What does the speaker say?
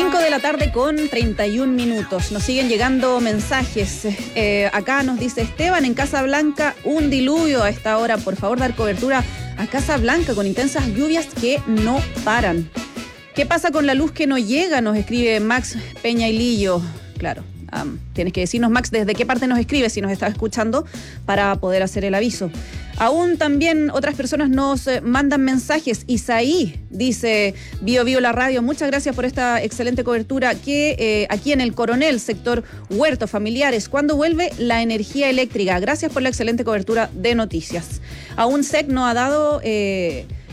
5 de la tarde con 31 minutos. Nos siguen llegando mensajes. Acá nos dice Esteban, en Casa Blanca un diluvio a esta hora. Por favor, dar cobertura a Casa Blanca con intensas lluvias que no paran. ¿Qué pasa con la luz que no llega? Nos escribe Max Peña y Lillo. Claro, tienes que decirnos, Max, desde qué parte nos escribe, si nos está escuchando, para poder hacer el aviso. Aún también otras personas nos mandan mensajes. Isaí dice, Bio la radio, muchas gracias por esta excelente cobertura que aquí en el Coronel, sector Huerto Familiares, ¿cuándo vuelve la energía eléctrica? Gracias por la excelente cobertura de noticias. Aún SEC no ha dado